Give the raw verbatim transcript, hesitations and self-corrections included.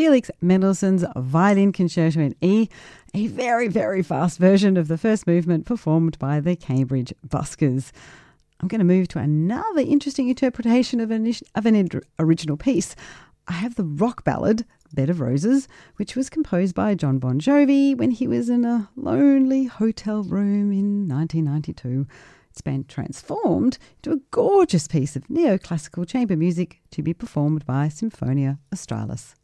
Felix Mendelssohn's Violin Concerto in E, a very, very fast version of the first movement performed by the Cambridge Buskers. I'm going to move to another interesting interpretation of an, of an original piece. I have the rock ballad, Bed of Roses, which was composed by John Bon Jovi when he was in a lonely hotel room in nineteen ninety-two. It's been transformed into a gorgeous piece of neoclassical chamber music to be performed by Symphonia Australis.